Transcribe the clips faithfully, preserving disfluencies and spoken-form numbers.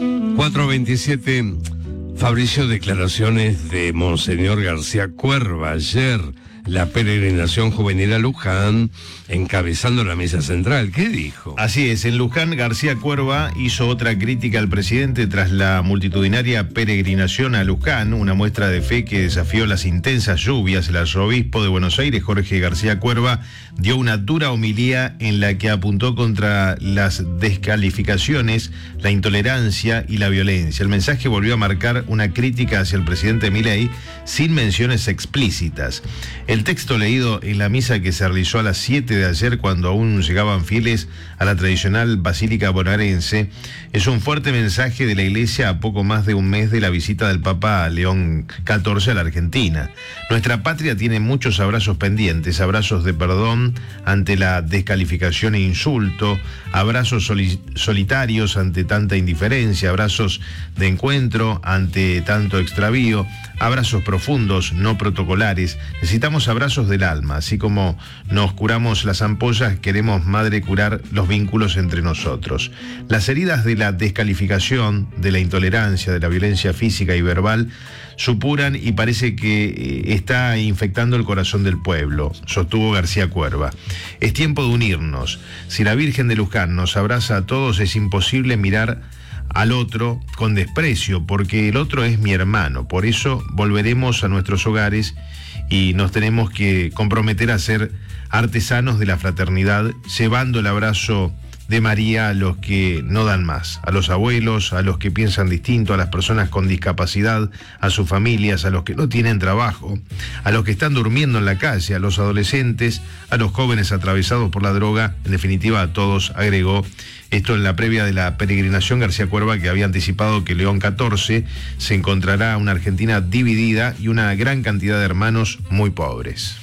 cuatro veintisiete, Fabricio, declaraciones de Monseñor García Cuerva ayer, la peregrinación juvenil a Luján, encabezando la misa central. ¿Qué dijo? Así es, en Luján García Cuerva hizo otra crítica al presidente tras la multitudinaria peregrinación a Luján, una muestra de fe que desafió las intensas lluvias. El arzobispo de Buenos Aires, Jorge García Cuerva, dio una dura homilía en la que apuntó contra las descalificaciones, la intolerancia y la violencia. El mensaje volvió a marcar una crítica hacia el presidente Milei sin menciones explícitas. El texto leído en la misa que se realizó a las siete de ayer, cuando aún llegaban fieles a la tradicional Basílica Bonaerense, es un fuerte mensaje de la Iglesia a poco más de un mes de la visita del Papa León catorce a la Argentina. Nuestra patria tiene muchos abrazos pendientes, abrazos de perdón ante la descalificación e insulto, abrazos soli- solitarios ante tanta indiferencia, abrazos de encuentro ante tanto extravío, abrazos profundos, no protocolares. Necesitamos abrazos del alma, así como nos curamos las ampollas, queremos, Madre, curar los vínculos entre nosotros. Las heridas de la descalificación, de la intolerancia, de la violencia física y verbal supuran y parece que está infectando el corazón del pueblo, sostuvo García Cuerva. Es tiempo de unirnos. Si la Virgen de Luján nos abraza a todos, es imposible mirar al otro con desprecio, porque el otro es mi hermano. Por eso volveremos a nuestros hogares y nos tenemos que comprometer a ser artesanos de la fraternidad, llevando el abrazo de María a los que no dan más, a los abuelos, a los que piensan distinto, a las personas con discapacidad, a sus familias, a los que no tienen trabajo, a los que están durmiendo en la calle, a los adolescentes, a los jóvenes atravesados por la droga, en definitiva a todos, agregó. Esto en la previa de la peregrinación García Cuerva, que había anticipado que León catorce se encontrará una Argentina dividida y una gran cantidad de hermanos muy pobres.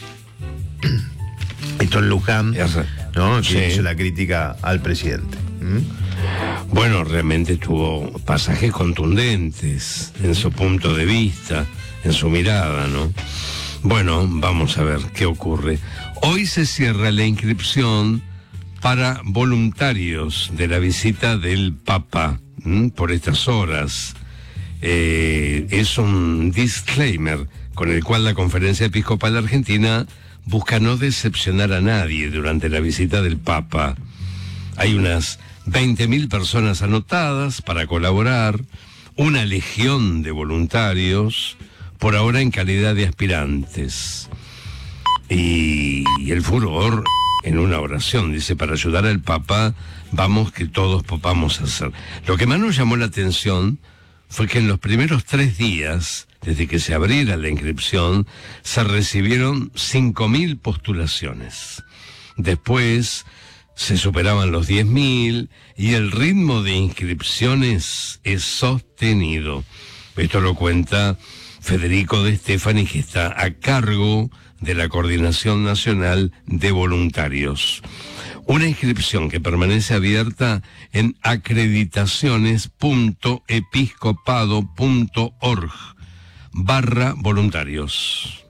Esto en Luján, ¿no? Que Sí. hizo la crítica al presidente. ¿Mm? Bueno, realmente tuvo pasajes contundentes en su punto de vista, en su mirada, ¿no? Bueno, vamos a ver qué ocurre. Hoy se cierra la inscripción para voluntarios de la visita del Papa, ¿m? por estas horas. Eh, es un disclaimer con el cual la Conferencia Episcopal Argentina busca no decepcionar a nadie durante la visita del Papa. Hay unas veinte mil personas anotadas para colaborar, una legión de voluntarios, por ahora en calidad de aspirantes. Y, y el furor en una oración, dice, para ayudar al Papa, vamos que todos vamos a hacer. Lo que más nos llamó la atención fue que en los primeros tres días, desde que se abriera la inscripción, se recibieron cinco mil postulaciones. Después se superaban los diez mil y el ritmo de inscripciones es sostenido. Esto lo cuenta Federico De Stefani, que está a cargo de la Coordinación Nacional de Voluntarios. Una inscripción que permanece abierta en acreditaciones.episcopado.org barra voluntarios.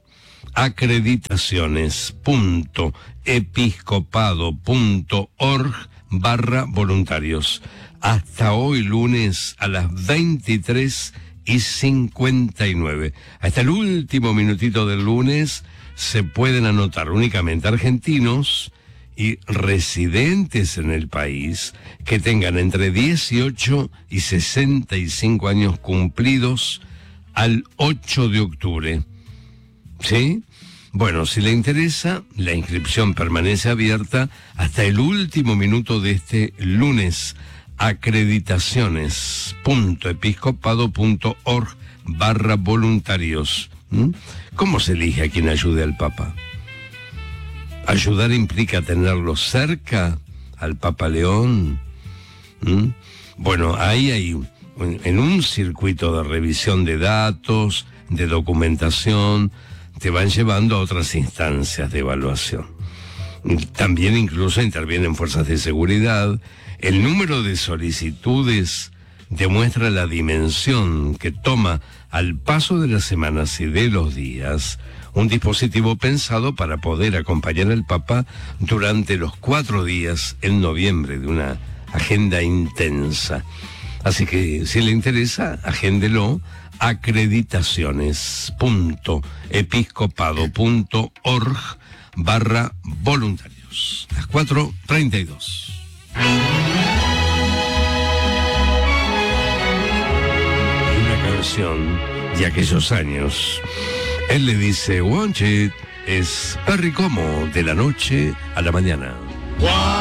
acreditaciones.episcopado.org barra voluntarios. Hasta hoy lunes a las veintitrés y cincuenta y nueve. Hasta el último minutito del lunes se pueden anotar únicamente argentinos y residentes en el país que tengan entre dieciocho y sesenta y cinco años cumplidos al ocho de octubre. ¿Sí? Bueno, si le interesa, la inscripción permanece abierta hasta el último minuto de este lunes. acreditaciones.episcopado.org barra voluntarios. ¿Mm? ¿Cómo se elige a quien ayude al Papa? ¿Ayudar implica tenerlo cerca al Papa León? ¿Mm? Bueno, ahí hay, en un circuito de revisión de datos, de documentación, te van llevando a otras instancias de evaluación. También incluso intervienen fuerzas de seguridad. El número de solicitudes demuestra la dimensión que toma, al paso de las semanas y de los días, un dispositivo pensado para poder acompañar al Papa durante los cuatro días en noviembre de una agenda intensa. Así que si le interesa, agéndelo. acreditaciones.episcopado.org barra voluntarios. Las cuatro treinta y dos. Una canción de aquellos años. Él le dice, "Want it", es Perry Como, de la noche a la mañana.